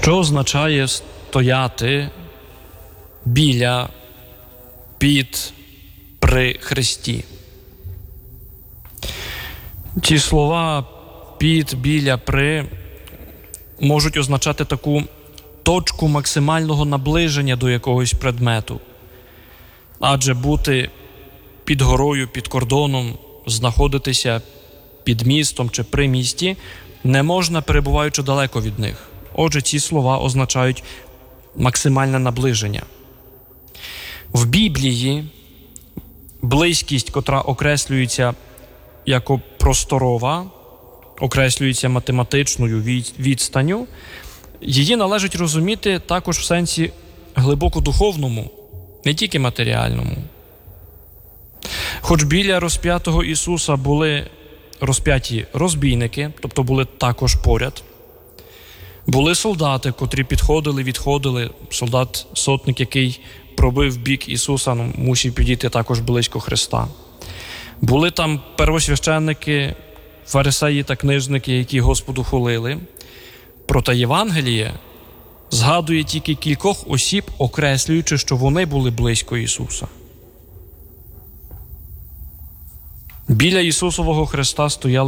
Що означає стояти біля, під, при Христі? Ці слова під, біля, при можуть означати таку точку максимального наближення до якогось предмету. Адже бути під горою, під кордоном, знаходитися під містом чи при місті не можна, перебуваючи далеко від них. Отже, ці слова означають максимальне наближення. В Біблії близькість, котра окреслюється як просторова, окреслюється математичною відстанню, її належить розуміти також в сенсі глибоко духовному, не тільки матеріальному. Хоч біля розп'ятого Ісуса були розп'яті розбійники, тобто були також поряд, були солдати, котрі підходили, відходили, солдат-сотник, який пробив бік Ісуса, мусив підійти також близько Христа. Були там первосвященники, фарисеї та книжники, які Господу хулили. Проте Євангеліє згадує тільки кількох осіб, окреслюючи, що вони були близько Ісуса. Біля Ісусового Христа стояли